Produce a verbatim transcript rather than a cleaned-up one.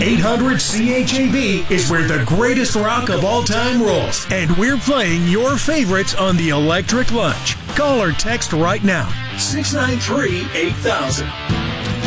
eight hundred C H A B is where the greatest rock of all time rolls. And we're playing your favorites on the Electric Lunch. Call or text right now. six nine three, eight thousand.